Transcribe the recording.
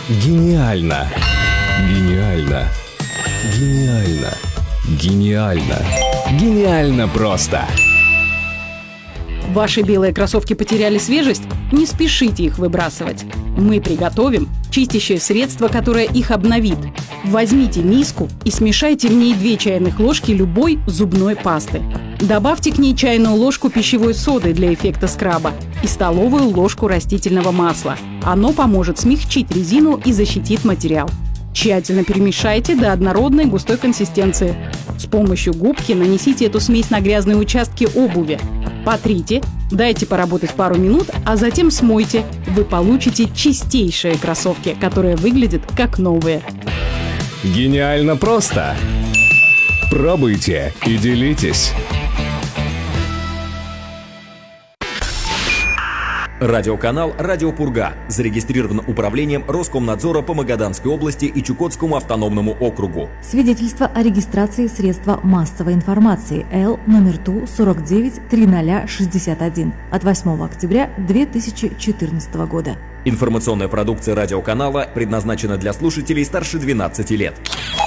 Гениально! Гениально! Гениально! Гениально! Гениально просто! Ваши белые кроссовки потеряли свежесть? Не спешите их выбрасывать. Мы приготовим чистящее средство, которое их обновит. Возьмите миску и смешайте в ней 2 чайных ложки любой зубной пасты. Добавьте к ней чайную ложку пищевой соды для эффекта скраба и столовую ложку растительного масла. Оно поможет смягчить резину и защитит материал. Тщательно перемешайте до однородной густой консистенции. С помощью губки нанесите эту смесь на грязные участки обуви. Потрите, дайте поработать пару минут, а затем смойте. Вы получите чистейшие кроссовки, которые выглядят как новые. Гениально просто! Пробуйте и делитесь! Радиоканал «Радио Пурга» зарегистрирован управлением Роскомнадзора по Магаданской области и Чукотскому автономному округу. Свидетельство о регистрации средства массовой информации Л номер ТУ 493061 от 8 октября 2014 года. Информационная продукция радиоканала предназначена для слушателей старше 12 лет.